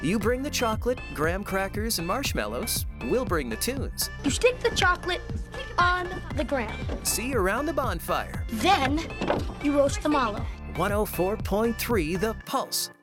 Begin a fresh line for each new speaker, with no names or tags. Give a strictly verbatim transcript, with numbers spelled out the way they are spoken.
You bring the chocolate, graham crackers, and marshmallows. We'll bring the tunes.
You stick the chocolate on the ground.
See you around the bonfire.
Then you roast the mallow.
one oh four point three The Pulse.